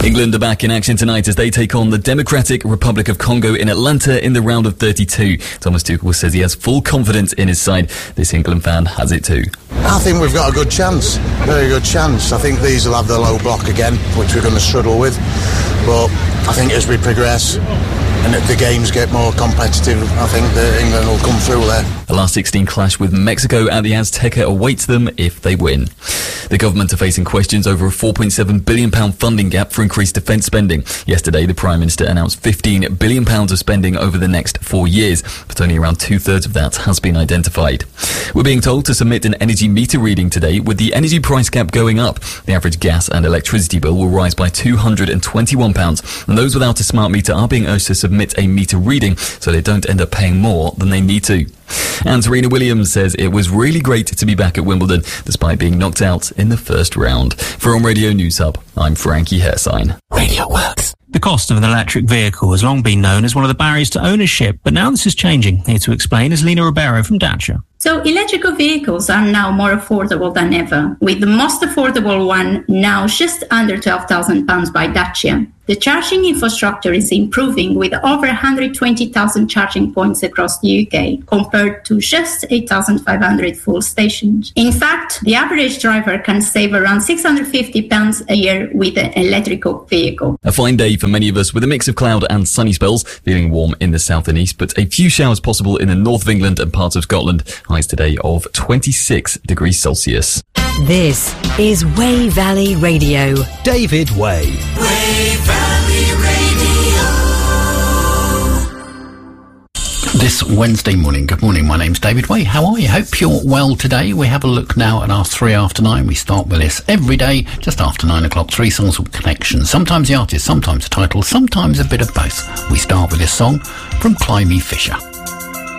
England are back in action tonight as they take on the Democratic Republic of Congo in Atlanta in the round of 32. Thomas Tuchel says he has full confidence in his side. This England fan has it too. I think we've got a good chance, very good chance. I think these will have the low block again, which we're going to struggle with. But I think as we progress and if the games get more competitive, I think that England will come through there. The last 16 clash with Mexico at the Azteca awaits them if they win. The government are facing questions over a £4.7 billion funding gap for increased defence spending. Yesterday, the Prime Minister announced £15 billion of spending over the next 4 years, but only around two-thirds of that has been identified. We're being told to submit an energy meter reading today, with the energy price cap going up. The average gas and electricity bill will rise by £221, and those without a smart meter are being urged to submit a meter reading so they don't end up paying more than they need to. And Serena Williams says it was really great to be back at Wimbledon, despite being knocked out in the first round. For On Radio News Hub, I'm Frankie Hairsign. Radio Works. The cost of an electric vehicle has long been known as one of the barriers to ownership, but now this is changing. Here to explain is Lena Ribeiro from Dacia. So electrical vehicles are now more affordable than ever, with the most affordable one now just under £12,000 by Dacia. The charging infrastructure is improving with over 120,000 charging points across the UK, compared to just 8,500 full stations. In fact, the average driver can save around £650 a year with an electrical vehicle. A fine day for many of us with a mix of cloud and sunny spells, feeling warm in the south and east, but a few showers possible in the north of England and parts of Scotland. Highs today of 26 degrees Celsius. This is Way Valley Radio. David Way. Way Valley Radio. This Wednesday morning. Good morning, my name's David Way. How are you? Hope you're well today. We have a look now at our 3 after 9. We start with this every day, just after 9 o'clock. 3 songs with connections. Sometimes the artist, sometimes the title, sometimes a bit of both. We start with this song from Climie Fisher.